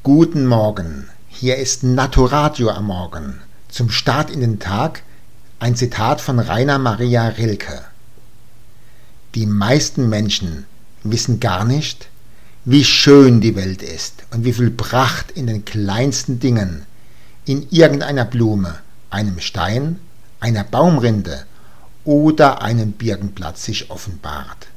Guten Morgen, hier ist Naturadio am Morgen. Zum Start in den Tag ein Zitat von Rainer Maria Rilke. Die meisten Menschen wissen gar nicht, wie schön die Welt ist und wie viel Pracht in den kleinsten Dingen, in irgendeiner Blume, einem Stein, einer Baumrinde oder einem Birkenblatt sich offenbart.